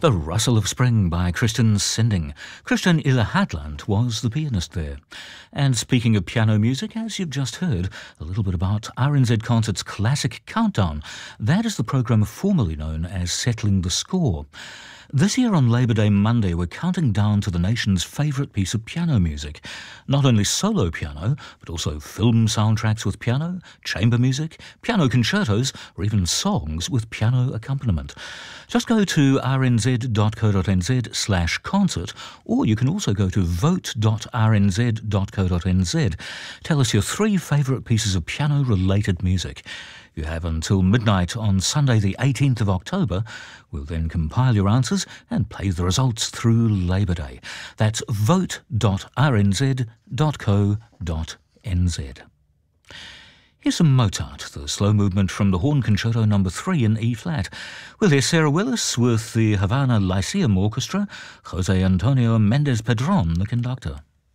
The Rustle of Spring by Christian Sinding. Christian Ille-Hadland was the pianist there. And speaking of piano music, as you've just heard, a little bit about RNZ Concert's Classic Countdown. That is the programme formerly known as Settling the Score. This year on Labour Day Monday, we're counting down to the nation's favourite piece of piano music. Not only solo piano, but also film soundtracks with piano, chamber music, piano concertos, or even songs with piano accompaniment. Just go to rnz.co.nz/concert, or you can also go to vote.rnz.co.nz. Tell us your 3 favourite pieces of piano-related music. You have until midnight on Sunday the 18th of October. We'll then compile your answers and play the results through Labour Day. That's vote.rnz.co.nz. Here's some Mozart, the slow movement from the Horn Concerto No. 3 in E-flat. We'll hear Sarah Willis with the Havana Lyceum Orchestra, Jose Antonio Mendez Pedron, the conductor.